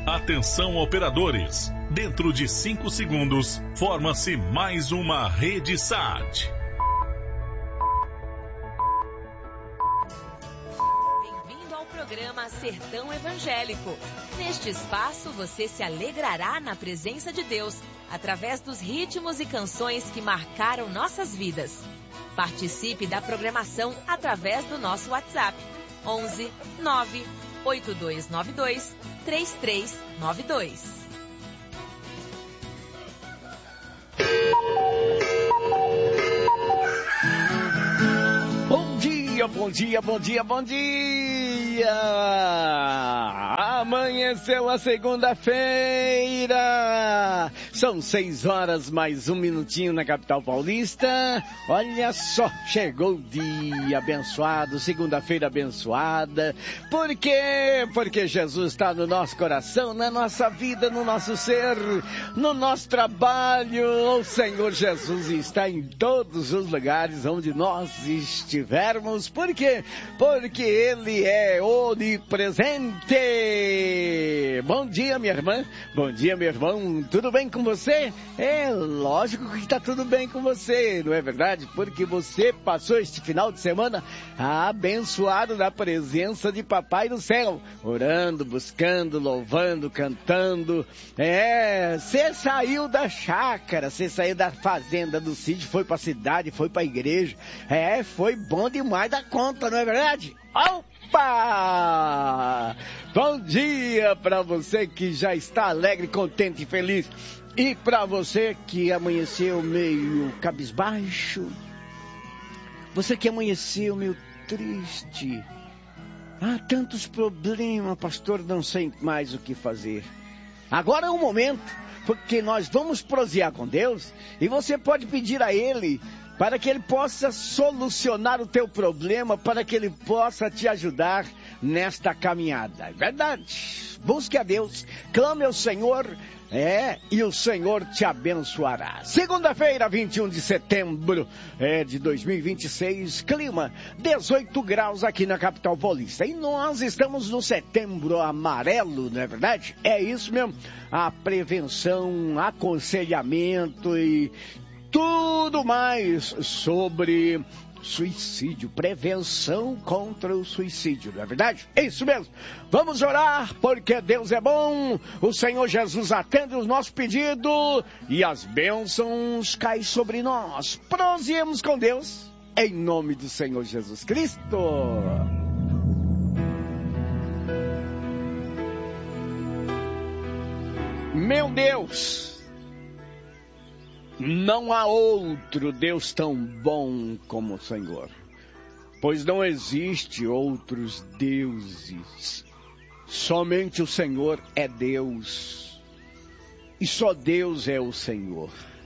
Atenção, operadores. Dentro de 5 segundos, forma-se mais uma rede SAT. Bem-vindo ao programa Sertão Evangélico. Neste espaço, você se alegrará na presença de Deus, através dos ritmos e canções que marcaram nossas vidas. Participe da programação através do nosso WhatsApp, 11 9 8292 3392. Bom dia, bom dia, bom dia, bom dia! Amanheceu a segunda-feira! São 6 horas mais um minutinho na capital paulista. Olha só, chegou o dia abençoado, segunda-feira abençoada. Por quê? Porque Jesus está no nosso coração, na nossa vida, no nosso ser, no nosso trabalho. O Senhor Jesus está em todos os lugares onde nós estivermos. Por quê? Porque Ele é onipresente. Bom dia, minha irmã. Bom dia, meu irmão. Tudo bem com você? É lógico que está tudo bem com você, não é verdade? Porque você passou este final de semana abençoado na presença de Papai do Céu, orando, buscando, louvando, cantando. Você saiu da chácara, você saiu da fazenda, do sítio, foi para a cidade, foi para a igreja. Foi bom demais da conta, não é verdade? Opa! Bom dia para você que já está alegre, contente e feliz. E para você que amanheceu meio cabisbaixo. Você que amanheceu meio triste. Tantos problemas, pastor, não sei mais o que fazer. Agora é o momento, porque nós vamos prosear com Deus e você pode pedir a Ele para que Ele possa solucionar o teu problema, para que Ele possa te ajudar nesta caminhada. É verdade. Busque a Deus, clame ao Senhor, e o Senhor te abençoará. Segunda-feira, 21 de setembro de 2026, clima 18 graus aqui na capital paulista. E nós estamos no setembro amarelo, não é verdade? É isso mesmo. A prevenção, aconselhamento e tudo mais sobre suicídio, prevenção contra o suicídio, não é verdade? É isso mesmo. Vamos orar, porque Deus é bom, o Senhor Jesus atende os nossos pedidos e as bênçãos caem sobre nós. Prosseguimos com Deus, em nome do Senhor Jesus Cristo. Meu Deus, não há outro Deus tão bom como o Senhor, pois não existe outros deuses. Somente o Senhor é Deus, e só Deus é o Senhor.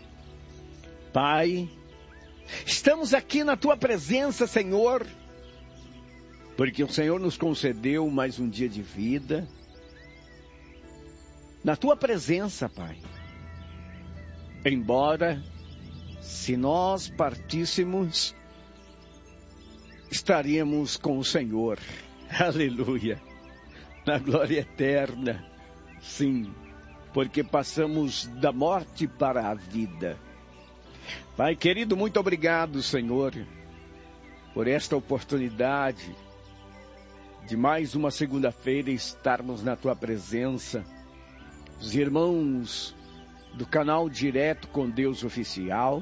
Pai, estamos aqui na Tua presença, Senhor, porque o Senhor nos concedeu mais um dia de vida. Na Tua presença, Pai. Embora, se nós partíssemos, estaríamos com o Senhor. Aleluia. Na glória eterna. Sim, porque passamos da morte para a vida. Pai querido, muito obrigado, Senhor, por esta oportunidade de mais uma segunda-feira estarmos na Tua presença. Os irmãos do canal Direto com Deus Oficial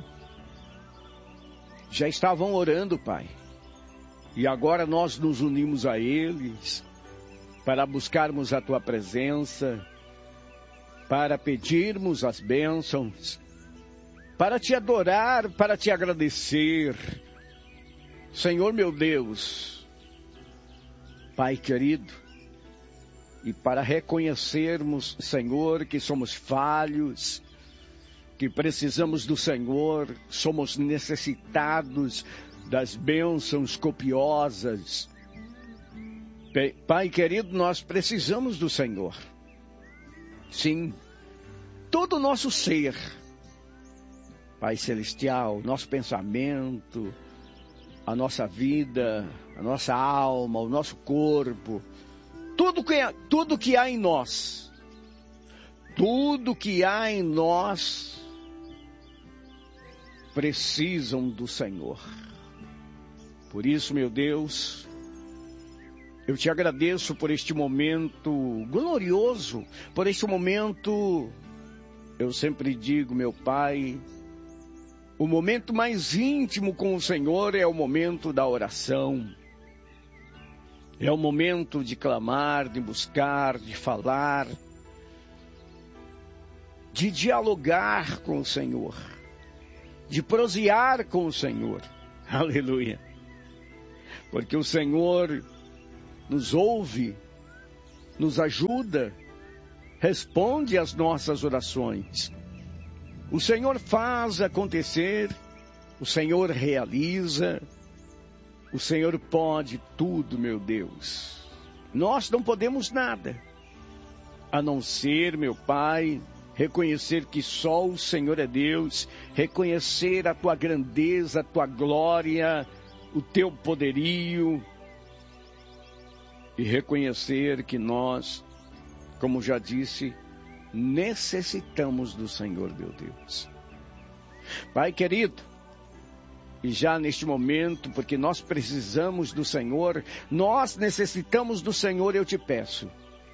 já estavam orando, Pai. E agora nós nos unimos a eles para buscarmos a Tua presença, para pedirmos as bênçãos, para Te adorar, para Te agradecer. Senhor meu Deus, Pai querido, e para reconhecermos, Senhor, que somos falhos, que precisamos do Senhor, somos necessitados das bênçãos copiosas. Pai querido, nós precisamos do Senhor. Sim, todo o nosso ser, Pai Celestial, nosso pensamento, a nossa vida, a nossa alma, o nosso corpo, tudo que há em nós Tudo que há em nós precisam do Senhor. Por isso, meu Deus, eu te agradeço por este momento glorioso, por este momento, eu sempre digo, meu Pai, o momento mais íntimo com o Senhor é o momento da oração. É o momento de clamar, de buscar, de falar, de dialogar com o Senhor, de prosear com o Senhor. Aleluia. Porque o Senhor nos ouve, nos ajuda, responde às nossas orações. O Senhor faz acontecer, o Senhor realiza, o Senhor pode tudo, meu Deus. Nós não podemos nada, a não ser, meu Pai, reconhecer que só o Senhor é Deus, reconhecer a Tua grandeza, a Tua glória, o Teu poderio, e reconhecer que nós, como já disse, necessitamos do Senhor, meu Deus. Pai querido, e já neste momento, porque nós precisamos do Senhor, nós necessitamos do Senhor, eu te peço,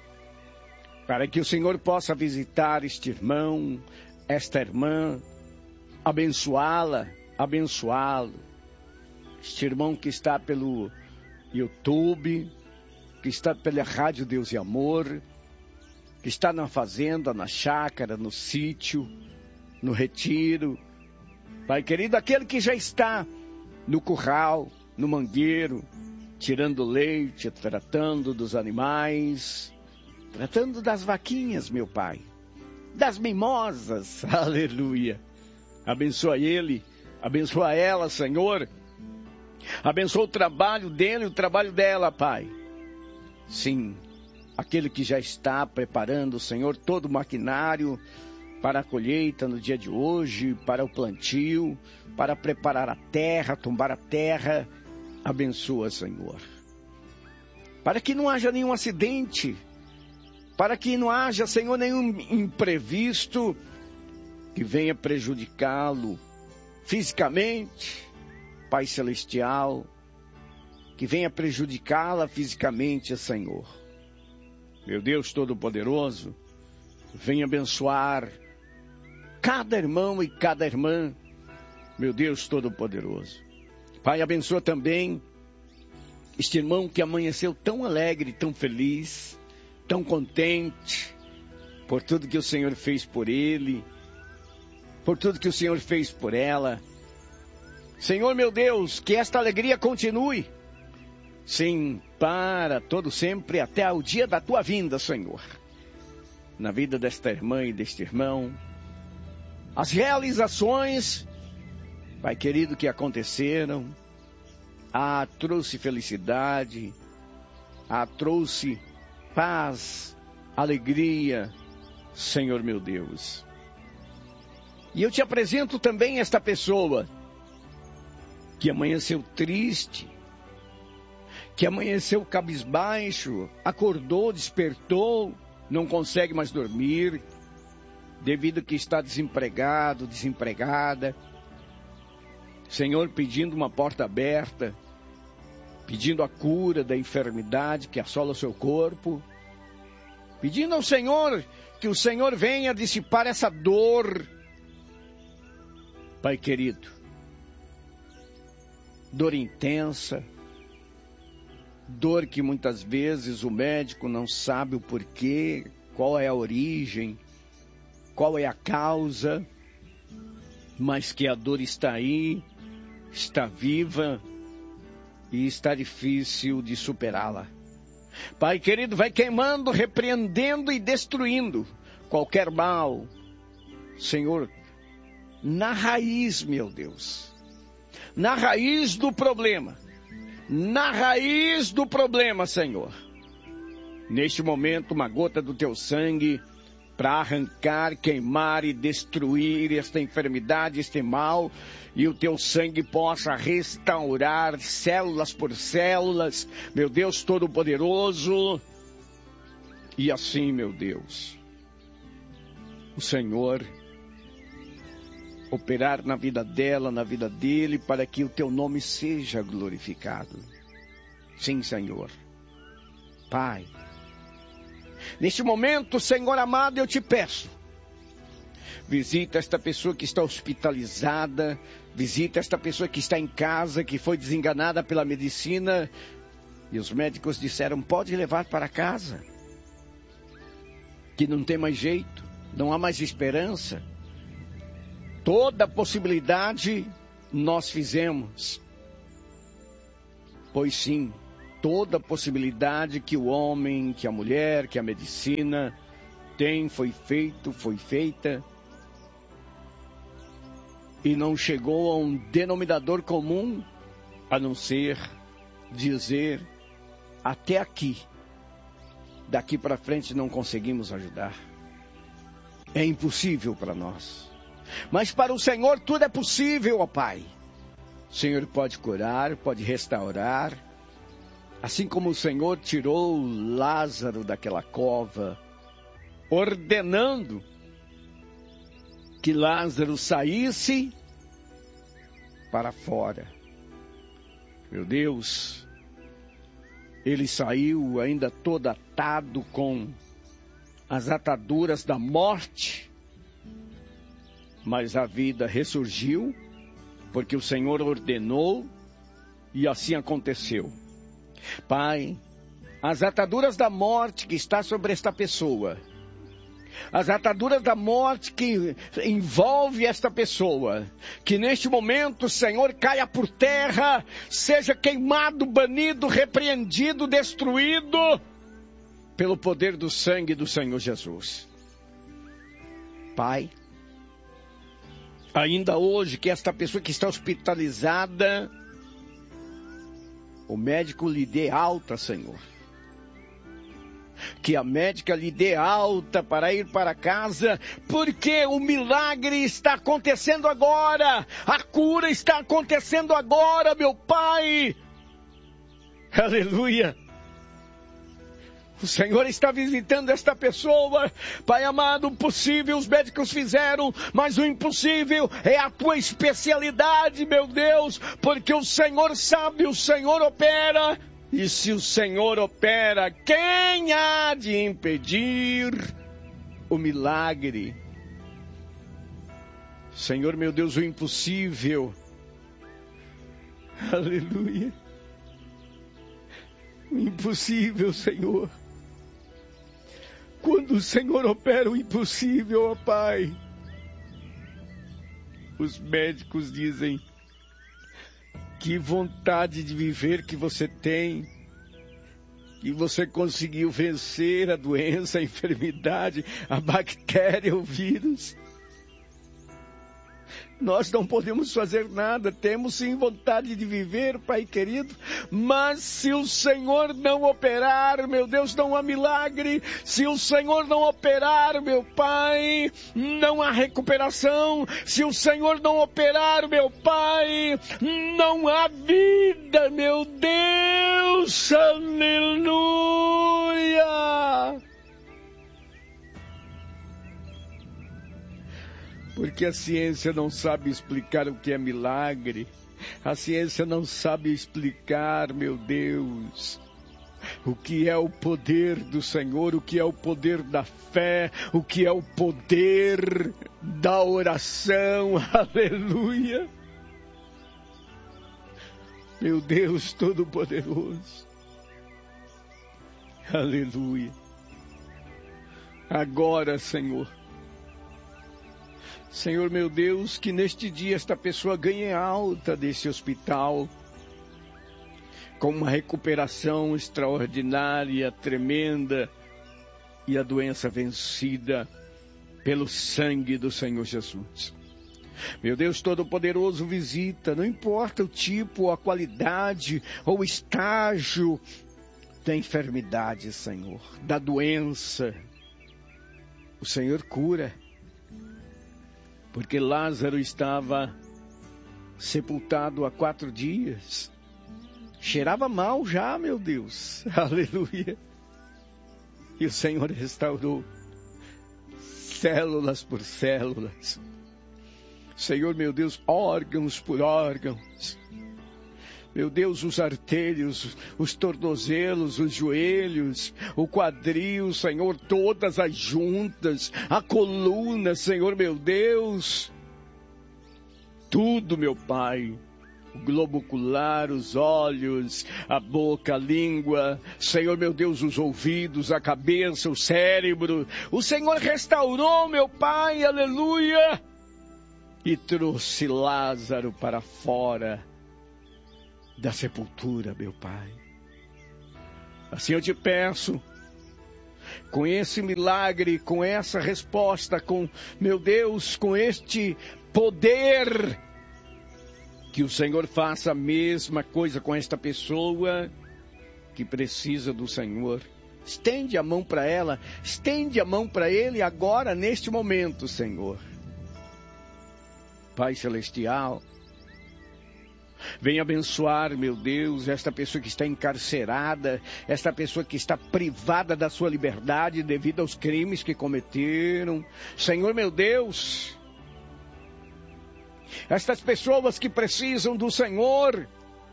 para que o Senhor possa visitar este irmão, esta irmã, abençoá-la, abençoá-lo. Este irmão que está pelo YouTube, que está pela Rádio Deus e Amor, que está na fazenda, na chácara, no sítio, no retiro. Pai querido, aquele que já está no curral, no mangueiro, tirando leite, tratando dos animais, tratando das vaquinhas, meu Pai, das mimosas, aleluia. Abençoa ele, abençoa ela, Senhor. Abençoa o trabalho dele e o trabalho dela, Pai. Sim, aquele que já está preparando, Senhor, todo o maquinário para a colheita no dia de hoje, para o plantio, para preparar a terra, tombar a terra. Abençoa, Senhor. Para que não haja nenhum acidente, para que não haja, Senhor, nenhum imprevisto que venha prejudicá-lo fisicamente, Pai Celestial, que venha prejudicá-la fisicamente, Senhor. Meu Deus Todo-Poderoso, venha abençoar cada irmão e cada irmã, meu Deus Todo-Poderoso. Pai, abençoa também este irmão que amanheceu tão alegre, tão feliz, tão contente, por tudo que o Senhor fez por ele, por tudo que o Senhor fez por ela. Senhor, meu Deus, que esta alegria continue, sim, para todo sempre, até o dia da tua vinda, Senhor. Na vida desta irmã e deste irmão, as realizações, Pai querido, que aconteceram, trouxe felicidade, trouxe paz, alegria, Senhor meu Deus. E eu te apresento também esta pessoa que amanheceu triste, que amanheceu cabisbaixo, acordou, despertou, não consegue mais dormir, devido que está desempregado, desempregada. Senhor, pedindo uma porta aberta, pedindo a cura da enfermidade que assola o seu corpo, pedindo ao Senhor que o Senhor venha dissipar essa dor. Pai querido, dor intensa, dor que muitas vezes o médico não sabe o porquê, qual é a origem, qual é a causa, mas que a dor está aí, está viva e está difícil de superá-la. Pai querido, vai queimando, repreendendo e destruindo qualquer mal, Senhor, na raiz, meu Deus, na raiz do problema, Senhor. Neste momento, uma gota do teu sangue para arrancar, queimar e destruir esta enfermidade, este mal, e o teu sangue possa restaurar células por células, meu Deus Todo-Poderoso. E assim, meu Deus, o Senhor operar na vida dela, na vida dele, para que o teu nome seja glorificado. Sim, Senhor. Pai, neste momento, Senhor amado, eu te peço, visita esta pessoa que está hospitalizada, visita esta pessoa que está em casa, que foi desenganada pela medicina, e os médicos disseram, pode levar para casa, que não tem mais jeito, não há mais esperança. Toda possibilidade nós fizemos. Pois sim, toda possibilidade que o homem, que a mulher, que a medicina tem, foi feita. E não chegou a um denominador comum, a não ser dizer, até aqui. Daqui para frente não conseguimos ajudar. É impossível para nós. Mas para o Senhor tudo é possível, ó Pai. O Senhor pode curar, pode restaurar. Assim como o Senhor tirou Lázaro daquela cova, ordenando que Lázaro saísse para fora. Meu Deus, ele saiu ainda todo atado com as ataduras da morte, mas a vida ressurgiu, porque o Senhor ordenou, e assim aconteceu. Pai, as ataduras da morte que está sobre esta pessoa, as ataduras da morte que envolve esta pessoa, que neste momento, Senhor, caia por terra, seja queimado, banido, repreendido, destruído, pelo poder do sangue do Senhor Jesus. Pai, ainda hoje que esta pessoa que está hospitalizada, o médico lhe dê alta, Senhor. Que a médica lhe dê alta para ir para casa, porque o milagre está acontecendo agora. A cura está acontecendo agora, meu Pai. Aleluia. O Senhor está visitando esta pessoa. Pai amado, o possível os médicos fizeram, mas o impossível é a tua especialidade, meu Deus, porque o Senhor sabe, o Senhor opera, e se o Senhor opera, quem há de impedir o milagre? Senhor, meu Deus, o impossível, aleluia, o impossível, Senhor. Quando o Senhor opera o impossível, ó Pai, os médicos dizem, que vontade de viver que você tem, que você conseguiu vencer a doença, a enfermidade, a bactéria, o vírus. Nós não podemos fazer nada, temos sim vontade de viver, Pai querido, mas se o Senhor não operar, meu Deus, não há milagre. Se o Senhor não operar, meu Pai, não há recuperação. Se o Senhor não operar, meu Pai, não há vida, meu Deus, aleluia. Porque a ciência não sabe explicar o que é milagre. A ciência não sabe explicar, meu Deus, o que é o poder do Senhor, o que é o poder da fé, o que é o poder da oração. Aleluia. Meu Deus Todo-Poderoso. Aleluia. Agora, Senhor, meu Deus, que neste dia esta pessoa ganhe alta desse hospital, com uma recuperação extraordinária, tremenda, e a doença vencida pelo sangue do Senhor Jesus. Meu Deus Todo-Poderoso, visita, não importa o tipo, a qualidade ou o estágio da enfermidade, Senhor, da doença, o Senhor cura. Porque Lázaro estava sepultado há 4 dias. Cheirava mal já, meu Deus. Aleluia. E o Senhor restaurou. células por células. Senhor, meu Deus, órgãos por órgãos. Meu Deus, os artérios, os tornozelos, os joelhos, o quadril, Senhor, todas as juntas, a coluna, Senhor, meu Deus. Tudo, meu Pai. O globo ocular, os olhos, a boca, a língua, Senhor, meu Deus, os ouvidos, a cabeça, o cérebro. O Senhor restaurou, meu Pai, aleluia. E trouxe Lázaro para fora da sepultura, meu Pai. Assim eu te peço, com esse milagre, com essa resposta, com, meu Deus, com este poder, que o Senhor faça a mesma coisa com esta pessoa que precisa do Senhor. Estende a mão para ela, estende a mão para ele agora, neste momento, Senhor. Pai Celestial, venha abençoar, meu Deus, esta pessoa que está encarcerada, esta pessoa que está privada da sua liberdade devido aos crimes que cometeram. Senhor, meu Deus, estas pessoas que precisam do Senhor,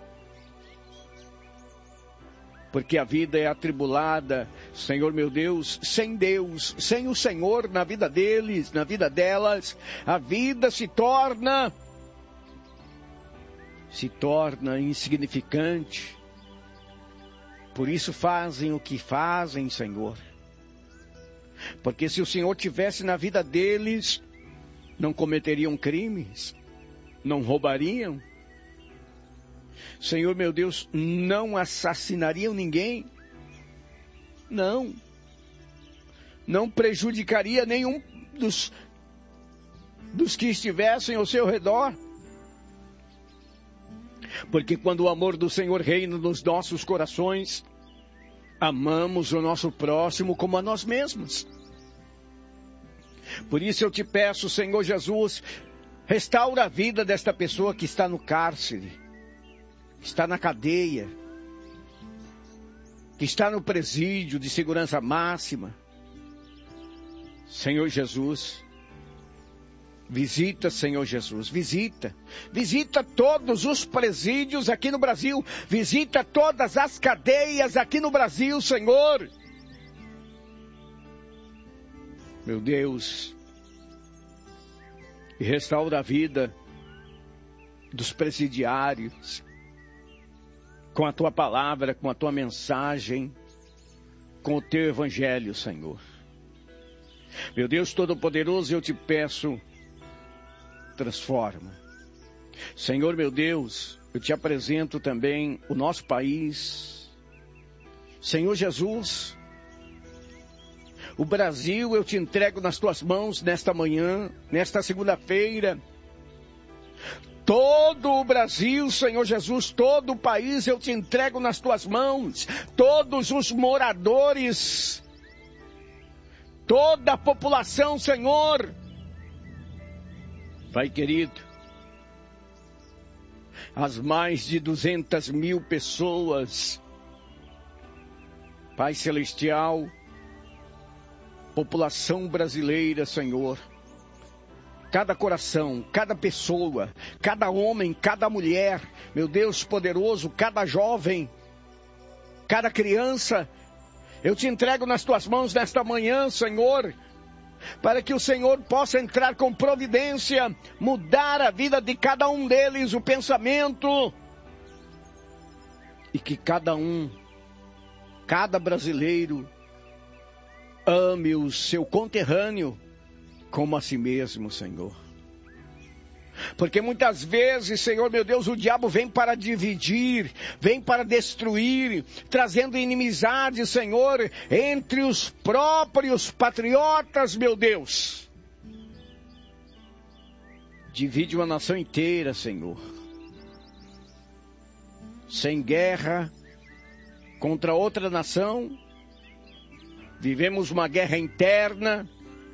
porque a vida é atribulada, Senhor, meu Deus, sem o Senhor na vida deles, na vida delas, a vida se torna insignificante. Por isso fazem o que fazem, Senhor. Porque se o Senhor tivesse na vida deles, não cometeriam crimes, não roubariam. Senhor, meu Deus, não assassinariam ninguém. Não prejudicaria nenhum dos que estivessem ao seu redor. Porque quando o amor do Senhor reina nos nossos corações, amamos o nosso próximo como a nós mesmos. Por isso eu te peço, Senhor Jesus, restaura a vida desta pessoa que está no cárcere, que está na cadeia, que está no presídio de segurança máxima. Senhor Jesus, visita, Senhor Jesus, visita todos os presídios aqui no Brasil, visita todas as cadeias aqui no Brasil, Senhor. Meu Deus, e restaura a vida dos presidiários, com a tua palavra, com a tua mensagem, com o teu evangelho, Senhor. Meu Deus Todo-Poderoso, eu te peço, transforma. Senhor, meu Deus, eu te apresento também o nosso país. Senhor Jesus, o Brasil eu te entrego nas tuas mãos nesta manhã, nesta segunda-feira. Todo o Brasil, Senhor Jesus, todo o país eu te entrego nas tuas mãos. Todos os moradores, toda a população, Senhor. Pai querido, as mais de 200 mil pessoas, Pai Celestial, população brasileira, Senhor, cada coração, cada pessoa, cada homem, cada mulher, meu Deus poderoso, cada jovem, cada criança, eu te entrego nas tuas mãos nesta manhã, Senhor, para que o Senhor possa entrar com providência, mudar a vida de cada um deles, o pensamento, e que cada brasileiro, ame o seu conterrâneo como a si mesmo, Senhor. Porque muitas vezes, Senhor meu Deus, o diabo vem para dividir, vem para destruir, trazendo inimizade, Senhor, entre os próprios patriotas, meu Deus. Divide uma nação inteira, Senhor. Sem guerra contra outra nação, vivemos uma guerra interna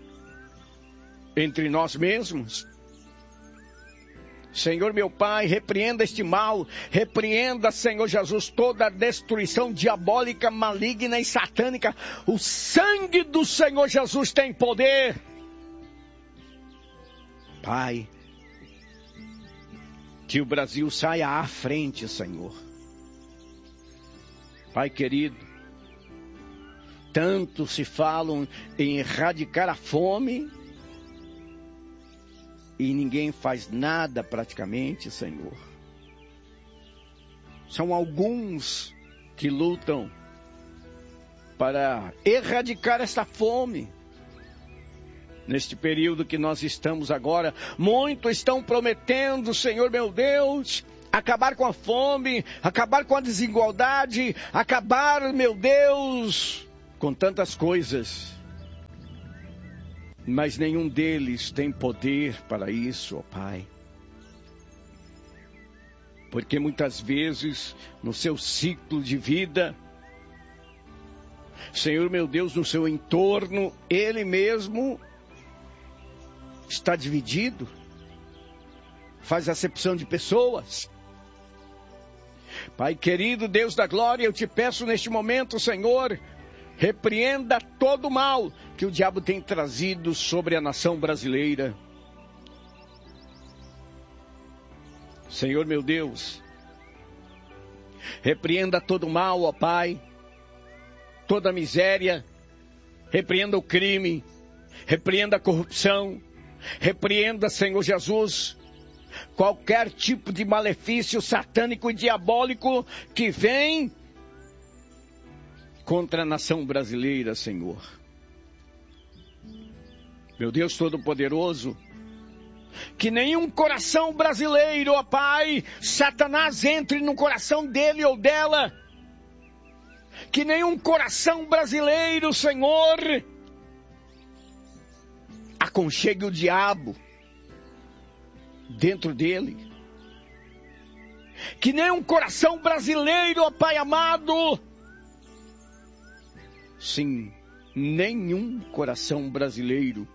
entre nós mesmos. Senhor meu Pai, repreenda este mal, repreenda, Senhor Jesus, toda a destruição diabólica, maligna e satânica. O sangue do Senhor Jesus tem poder. Pai, que o Brasil saia à frente, Senhor. Pai querido, tanto se falam em erradicar a fome e ninguém faz nada praticamente, Senhor. São alguns que lutam para erradicar esta fome. Neste período que nós estamos agora, muitos estão prometendo, Senhor meu Deus, acabar com a fome, acabar com a desigualdade, acabar, meu Deus, com tantas coisas. Mas nenhum deles tem poder para isso, ó Pai. Porque muitas vezes, no seu ciclo de vida, Senhor meu Deus, no seu entorno, Ele mesmo está dividido, faz acepção de pessoas. Pai querido, Deus da glória, eu te peço neste momento, Senhor, repreenda todo o mal que o diabo tem trazido sobre a nação brasileira. Senhor meu Deus, repreenda todo o mal, ó Pai, toda a miséria, repreenda o crime, repreenda a corrupção, repreenda, Senhor Jesus, qualquer tipo de malefício satânico e diabólico que vem contra a nação brasileira, Senhor. Meu Deus Todo-Poderoso, que nenhum coração brasileiro, ó Pai, Satanás entre no coração dele ou dela. Que nenhum coração brasileiro, Senhor, aconchegue o diabo dentro dele. Que nenhum coração brasileiro, ó Pai amado, sim, nenhum coração brasileiro,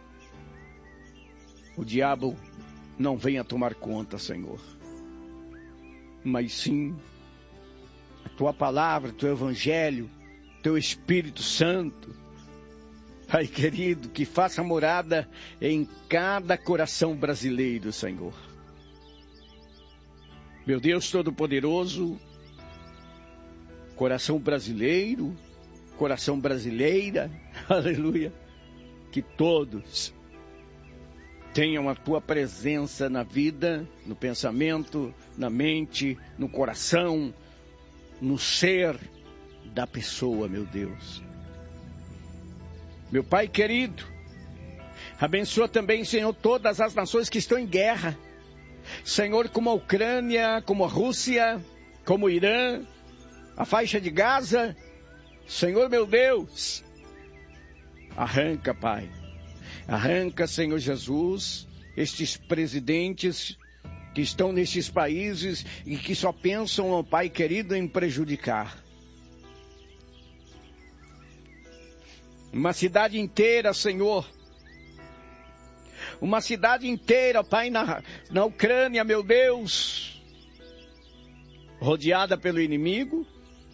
o diabo não venha tomar conta, Senhor. Mas sim, a Tua palavra, Teu Evangelho, Teu Espírito Santo, Pai querido, que faça morada em cada coração brasileiro, Senhor. Meu Deus Todo-Poderoso, coração brasileiro, coração brasileira, aleluia, que todos tenham a Tua presença na vida, no pensamento, na mente, no coração, no ser da pessoa, meu Deus. Meu Pai querido, abençoa também, Senhor, todas as nações que estão em guerra. Senhor, como a Ucrânia, como a Rússia, como o Irã, a faixa de Gaza. Senhor, meu Deus, arranca, Pai. Arranca, Senhor Jesus, estes presidentes que estão nestes países e que só pensam, ó Pai querido, em prejudicar. Uma cidade inteira, Senhor. Uma cidade inteira, Pai, na Ucrânia, meu Deus. Rodeada pelo inimigo.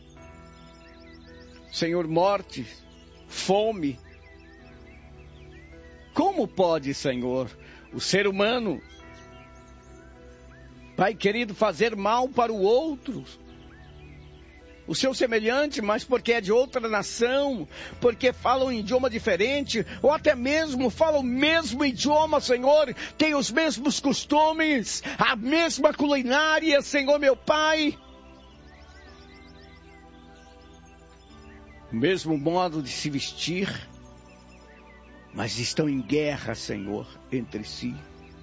Senhor, morte, fome. Como pode, Senhor, o ser humano, Pai querido, fazer mal para o outro? O seu semelhante, mas porque é de outra nação, porque fala um idioma diferente, ou até mesmo fala o mesmo idioma, Senhor, tem os mesmos costumes, a mesma culinária, Senhor meu Pai. O mesmo modo de se vestir, mas estão em guerra, Senhor, entre si.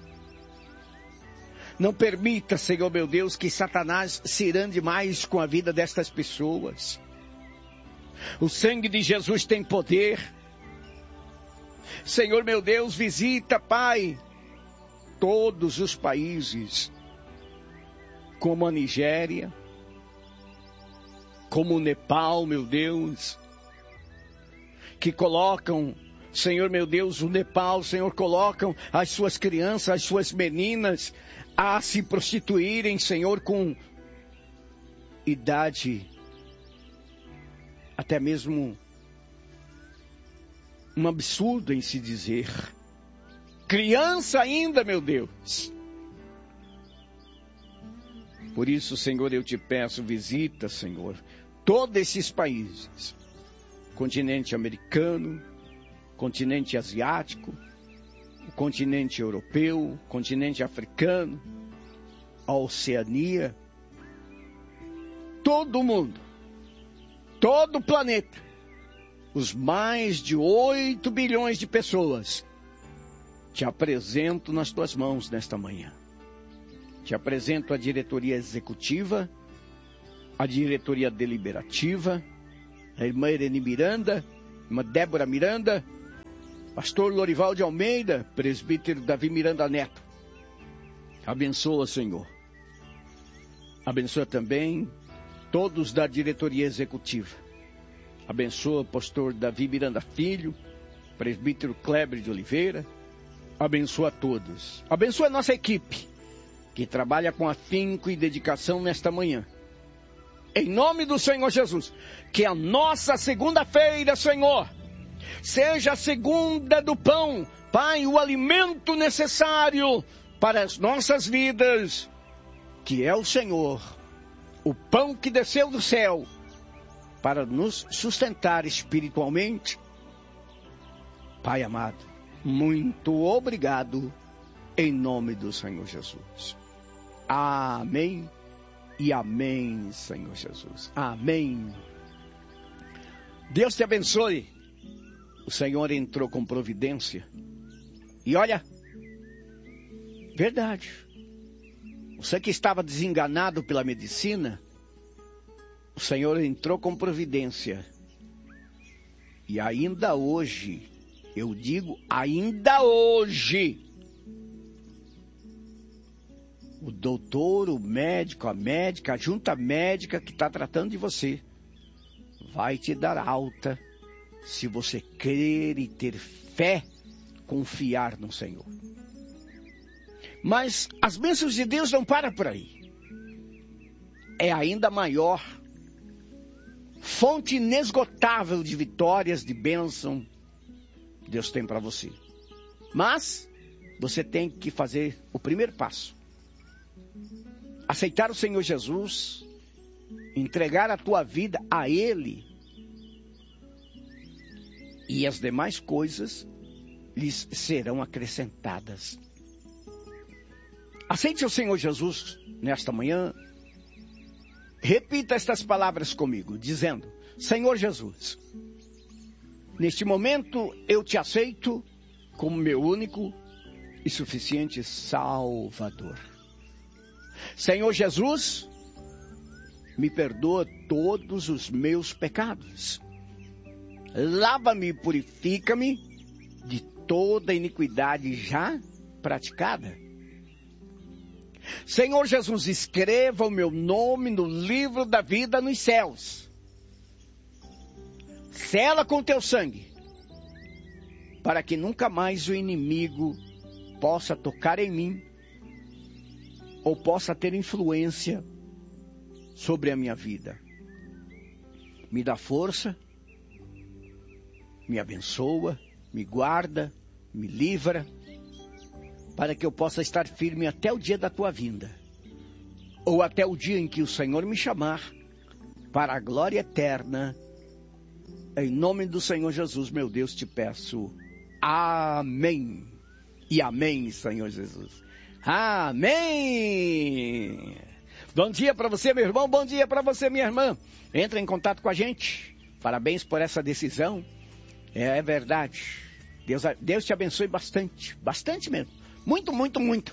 Não permita, Senhor meu Deus, que Satanás se irande mais com a vida destas pessoas. O sangue de Jesus tem poder. Senhor meu Deus, visita, Pai, todos os países, como a Nigéria, como o Nepal, meu Deus, que colocam, Senhor meu Deus, o Nepal, Senhor, colocam as suas crianças, as suas meninas a se prostituírem, Senhor, com idade, até mesmo um absurdo em se dizer. criança ainda, meu Deus. Por isso, Senhor, eu te peço, visita, Senhor, todos esses países. Continente americano, continente asiático, o continente europeu, continente africano, a Oceania, todo mundo, todo o planeta, os mais de 8 bilhões de pessoas, te apresento nas tuas mãos nesta manhã. Te apresento a diretoria executiva, a diretoria deliberativa, a irmã Irene Miranda, a irmã Débora Miranda, pastor Lorival de Almeida, presbítero Davi Miranda Neto. Abençoa, Senhor. Abençoa também todos da diretoria executiva. Abençoa o pastor Davi Miranda Filho, presbítero Kleber de Oliveira. Abençoa a todos. Abençoa a nossa equipe, que trabalha com afinco e dedicação nesta manhã. Em nome do Senhor Jesus, que a nossa segunda-feira, Senhor, seja a segunda do pão, Pai, o alimento necessário para as nossas vidas, que é o Senhor, o pão que desceu do céu, para nos sustentar espiritualmente. Pai amado, muito obrigado, em nome do Senhor Jesus. Amém e amém, Senhor Jesus. Amém. Deus te abençoe. O Senhor entrou com providência. E olha, verdade. Você que estava desenganado pela medicina, o Senhor entrou com providência. E ainda hoje, eu digo ainda hoje, o doutor, o médico, a médica, a junta médica que está tratando de você, vai te dar alta, se você crer e ter fé, confiar no Senhor. Mas as bênçãos de Deus não param por aí. É ainda maior, fonte inesgotável de vitórias, de bênção, Deus tem para você. Mas você tem que fazer o primeiro passo. Aceitar o Senhor Jesus, entregar a tua vida a Ele, e as demais coisas lhes serão acrescentadas. Aceite o Senhor Jesus nesta manhã. Repita estas palavras comigo, dizendo: Senhor Jesus, neste momento eu te aceito como meu único e suficiente Salvador. Senhor Jesus, me perdoa todos os meus pecados. Lava-me e purifica-me de toda iniquidade já praticada. Senhor Jesus, escreva o meu nome no livro da vida nos céus. Sela com teu sangue, para que nunca mais o inimigo possa tocar em mim, ou possa ter influência sobre a minha vida. Me dá força, me abençoa, me guarda, me livra, para que eu possa estar firme até o dia da tua vinda, ou até o dia em que o Senhor me chamar para a glória eterna. Em nome do Senhor Jesus, meu Deus, te peço. Amém. E amém, Senhor Jesus. Amém. Bom dia para você, meu irmão. Bom dia para você, minha irmã. Entra em contato com a gente. Parabéns por essa decisão. É verdade. Deus te abençoe bastante. Bastante mesmo. Muito, muito, muito.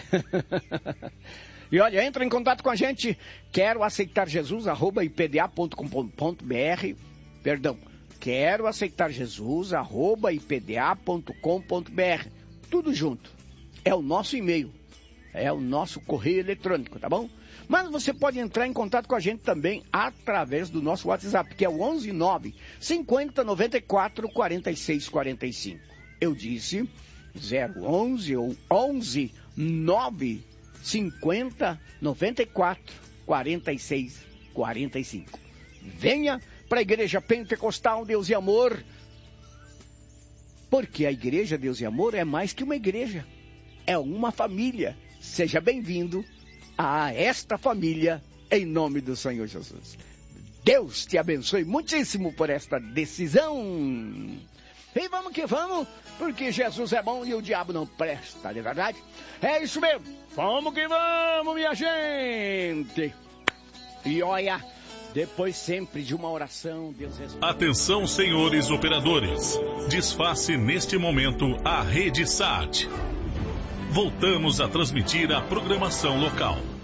E olha, entra em contato com a gente. Quero aceitar Jesus, @ipda.com.br. Perdão. Quero aceitar Jesus, @ipda.com.br. Tudo junto. É o nosso e-mail. É o nosso correio eletrônico, tá bom? Mas você pode entrar em contato com a gente também através do nosso WhatsApp, que é o 119 50 94 46 45. Eu disse 011 ou 11 9 50 94 46 45. Venha para a Igreja Pentecostal Deus e Amor. Porque a igreja Deus e Amor é mais que uma igreja. É uma família. Seja bem-vindo a esta família, em nome do Senhor Jesus. Deus te abençoe muitíssimo por esta decisão. E vamos que vamos, porque Jesus é bom e o diabo não presta, não é verdade? É isso mesmo. Vamos que vamos, minha gente. E olha, depois sempre de uma oração, Deus responde. Atenção, senhores operadores. Desface neste momento a Rede SAT. Voltamos a transmitir a programação local.